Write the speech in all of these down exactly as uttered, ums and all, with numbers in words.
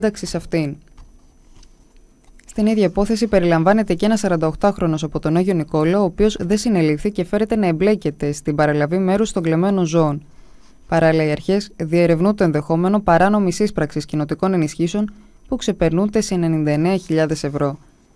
ένταξη σε αυτήν. Στην ίδια υπόθεση περιλαμβάνεται και ένα σαρανταοκτάχρονος από τον Άγιο Νικόλαο, ο οποίος δεν συνελήφθη και φέρεται να εμπλέκεται στην παραλαβή μέρους των κλεμμένων ζώων. Παράλληλα, οι αρχές διερευνούν το ενδεχόμενο παράνομης ίσπραξης κοινοτικών ενισχύσεων που ξεπερνούν τις ενενήντα εννέα χιλιάδες ευρώ.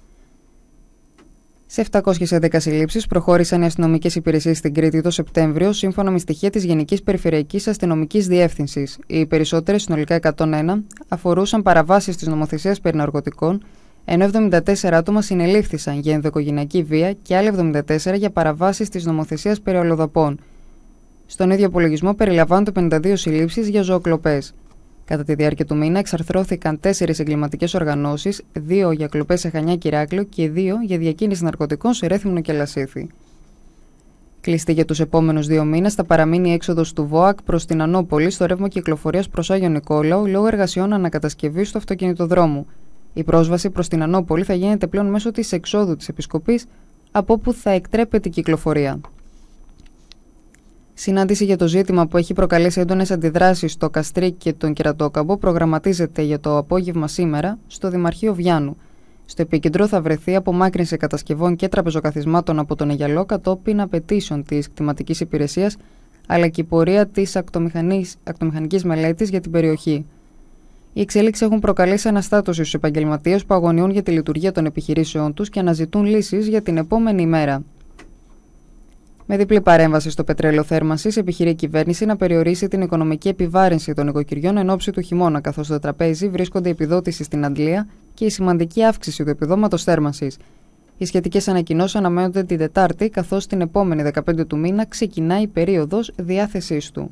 Σε επτακόσιες έντεκα συλλήψεις προχώρησαν οι αστυνομικές υπηρεσίες στην Κρήτη το Σεπτέμβριο, σύμφωνα με στοιχεία της Γενικής Περιφερειακής Αστυνομικής Διεύθυνσης. Οι περισσότερες, συνολικά εκατόν ένα, αφορούσαν παραβάσεις της νομοθεσίας περί ναρκωτικών, ενώ εβδομήντα τέσσερα άτομα συνελήφθησαν για ενδοοικογενειακή βία και άλλοι εβδομήντα τέσσερα για παραβάσεις της νομοθεσίας περί αλλοδαπών. Στον ίδιο απολογισμό περιλαμβάνονται πενήντα δύο συλλήψεις για ζωοκλοπές. Κατά τη διάρκεια του μήνα εξαρθρώθηκαν τέσσερις εγκληματικές οργανώσεις, δύο για κλοπές σε Χανιά και Ηράκλειο και δύο για διακίνηση ναρκωτικών σε Ρέθυμνο και Λασίθι. Κλειστή για τους επόμενους δύο μήνες θα παραμείνει η έξοδος του ΒΟΑΚ προς την Ανώπολη στο ρεύμα κυκλοφορίας προς Άγιο Νικόλαο λόγω εργασιών ανακατασκευής του αυτοκινητοδρόμου. Η πρόσβαση προς την Ανώπολη θα γίνεται πλέον μέσω της εξόδου της Επισκοπής, από όπου θα εκτρέπεται η κυκλοφορία. Συνάντηση για το ζήτημα που έχει προκαλέσει έντονες αντιδράσεις στο Καστρί και τον Κερατόκαμπο προγραμματίζεται για το απόγευμα σήμερα στο Δημαρχείο Βιάννου. Στο επίκεντρο θα βρεθεί απομάκρυνση κατασκευών και τραπεζοκαθισμάτων από τον Αιγιαλό κατόπιν απαιτήσεων της κτηματικής υπηρεσίας, αλλά και η πορεία της ακτομηχανικής μελέτης για την περιοχή. Οι εξέλιξεις έχουν προκαλέσει αναστάτωση στους επαγγελματίες που αγωνιούν για τη λειτουργία των επιχειρήσεών τους και αναζητούν λύσεις για την επόμενη ημέρα. Με διπλή παρέμβαση στο πετρέλαιο θέρμανσης, επιχειρεί η κυβέρνηση να περιορίσει την οικονομική επιβάρυνση των νοικοκυριών εν ώψη του χειμώνα, καθώς στο τραπέζι βρίσκονται η επιδότηση στην Αντλία και η σημαντική αύξηση του επιδόματος θέρμανσης. Οι σχετικές ανακοινώσεις αναμένονται την Τετάρτη, καθώς την επόμενη δεκαπέντε του μήνα ξεκινάει η περίοδος διάθεσής του.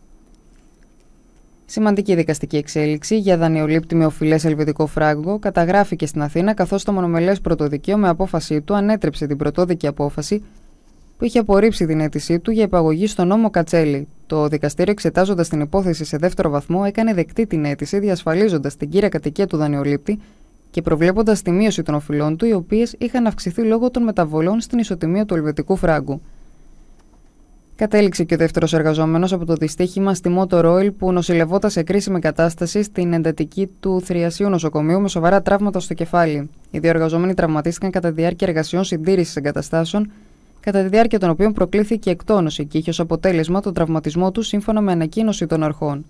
Σημαντική δικαστική εξέλιξη για δανειολήπτη με οφειλές ελβετικό φράγκο καταγράφηκε στην Αθήνα, καθώς το μονομελές πρωτοδικείο με απόφασή του ανέτρεψε την πρωτόδικη απόφαση που είχε απορρίψει την αίτησή του για υπαγωγή στο νόμο Κατσέλη. Το δικαστήριο, εξετάζοντας την υπόθεση σε δεύτερο βαθμό, έκανε δεκτή την αίτηση, διασφαλίζοντας την κύρια κατοικία του δανειολήπτη και προβλέποντας τη μείωση των οφειλών του, οι οποίες είχαν αυξηθεί λόγω των μεταβολών στην ισοτιμία του ελβετικού φράγκου. Κατέληξε και ο δεύτερος εργαζόμενος από το δυστύχημα στη Motor Oil που νοσηλευόταν σε κρίσιμη κατάσταση στην εντατική του Θριασίου νοσοκομείου με σοβαρά τραύματα στο κεφάλι. Οι δύο εργαζόμενοι τραυματίστηκαν κατά τη διάρκεια εργασιών συντήρησης εγκαταστάσεων, κατά τη διάρκεια των οποίων προκλήθηκε εκτόνωση και είχε ως αποτέλεσμα τον τραυματισμό του, σύμφωνα με ανακοίνωση των αρχών.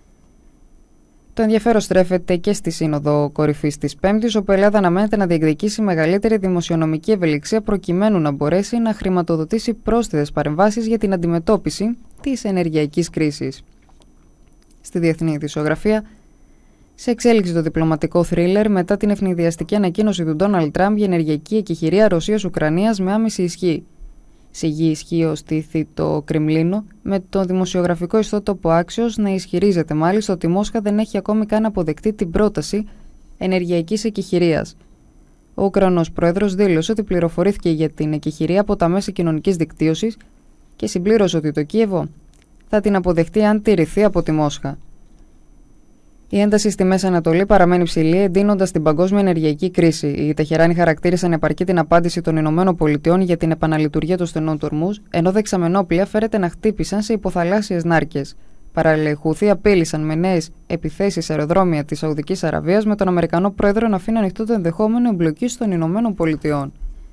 Το ενδιαφέρον στρέφεται και στη Σύνοδο Κορυφής της Πέμπτης, όπου η Ελλάδα αναμένεται να διεκδικήσει μεγαλύτερη δημοσιονομική ευελιξία προκειμένου να μπορέσει να χρηματοδοτήσει πρόσθετες παρεμβάσεις για την αντιμετώπιση της ενεργειακής κρίσης. Στη διεθνή ειδησιογραφία, σε εξέλιξη το διπλωματικό θρίλερ μετά την ευνηδιαστική ανακοίνωση του Ντόναλντ Τραμπ για ενεργειακή εκεχηρία Ρωσίας-Ουκρανίας με άμεση ισχύ. Σιγή ισχύω στήθη το Κρεμλίνο, με τον δημοσιογραφικό ιστότοπο Άξιος να ισχυρίζεται μάλιστα ότι η Μόσχα δεν έχει ακόμη καν αποδεκτεί την πρόταση ενεργειακής εκεχηρίας. Ο Ουκρανός πρόεδρος δήλωσε ότι πληροφορήθηκε για την εκεχηρία από τα μέσα κοινωνικής δικτύωσης και συμπλήρωσε ότι το Κίεβο θα την αποδεχτεί αν τηρηθεί από τη Μόσχα. Η ένταση στη Μέση Ανατολή παραμένει ψηλή, εντείνοντας την παγκόσμια ενεργειακή κρίση. Οι Τεχεράνοι χαρακτήρισαν επαρκή την απάντηση των ΗΠΑ για την επαναλειτουργία των στενών του Ορμούζ, ενώ δεξαμενόπλια φέρεται να χτύπησαν σε υποθαλάσσιες νάρκες. Παράλληλα, οι Χούθι απείλησαν με νέες επιθέσεις σε αεροδρόμια της Σαουδικής Αραβίας, με τον Αμερικανό πρόεδρο να αφήνει ανοιχτό το ενδεχόμενο εμπλοκής των ΗΠΑ.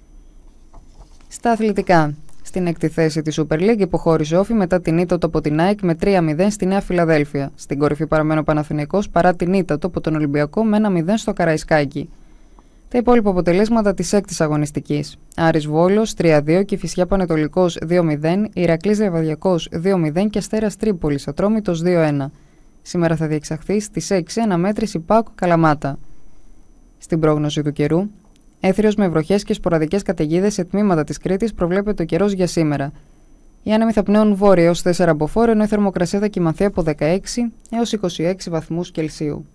Στα αθλητικά. Στην έκτη θέση τη Super League υποχώρησε όφη μετά την ήττα του από την ΑΕΚ με τρία μηδέν στη Νέα Φιλαδέλφια. Στην κορυφή παραμένει ο Παναθηναϊκός παρά την ήττα του από τον Ολυμπιακό με ένα μηδέν στο Καραϊσκάκι. Τα υπόλοιπα αποτελέσματα της έκτης αγωνιστικής. Άρης Βόλος τρία δύο, Κηφισιά Πανετολικός δύο μηδέν, Ηρακλής Λεβαδιακός δύο μηδέν και Αστέρας Τρίπολης Ατρόμητος δύο ένα. Σήμερα θα διεξαχθεί στις έξι αναμέτρηση ΠΑΟΚ Καλαμάτα. Στην πρόγνωση του καιρού. Έθριος με βροχές και σποραδικές καταιγίδες σε τμήματα της Κρήτης προβλέπεται ο καιρός για σήμερα. Οι άνεμοι θα πνέουν βόρεια έως τέσσερα από φόρ, ενώ η θερμοκρασία θα κυμανθεί από δεκαέξι έως είκοσι έξι βαθμούς Κελσίου.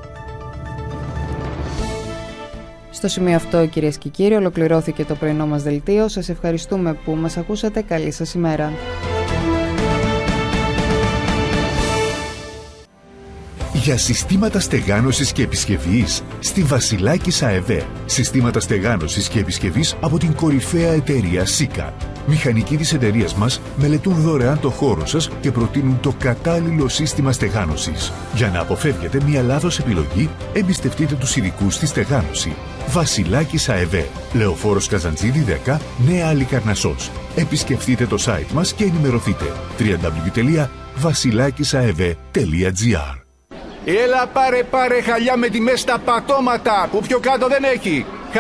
Στο σημείο αυτό, κυρίες και κύριοι, ολοκληρώθηκε το πρωινό μας δελτίο. Σας ευχαριστούμε που μας ακούσατε. Καλή σας ημέρα. Για συστήματα στεγάνωσης και επισκευής στη Βασιλάκης ΑΕΒ. Συστήματα στεγάνωσης και επισκευής από την κορυφαία εταιρεία ΣΥΚΑ. Μηχανικοί της εταιρείας μας μελετούν δωρεάν το χώρο σας και προτείνουν το κατάλληλο σύστημα στεγάνωσης. Για να αποφεύγετε μια λάθος επιλογή, εμπιστευτείτε τους ειδικούς στη στεγάνωση. Βασιλάκης ΑΕΒ, Λεωφόρος Καζαντζίδη δέκα, Νέα Αλικαρνασσός. Επισκεφτείτε το site μας και ενημερωθείτε. double-u double-u double-u τελεία βασιλάκισαεβ τελεία τζι άρ. Έλα πάρε πάρε χαλιά με τιμές στα πατώματα που πιο κάτω δεν έχει.